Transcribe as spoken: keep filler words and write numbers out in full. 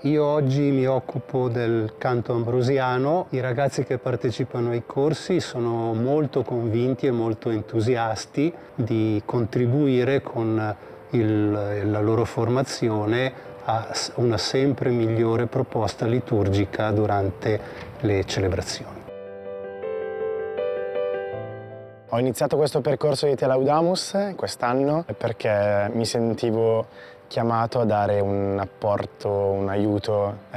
Io oggi mi occupo del canto ambrosiano. I ragazzi che partecipano ai corsi sono molto convinti e molto entusiasti di contribuire con il, la loro formazione a una sempre migliore proposta liturgica durante le celebrazioni. Ho iniziato questo percorso di Te Laudamus quest'anno perché mi sentivo chiamato a dare un apporto, un aiuto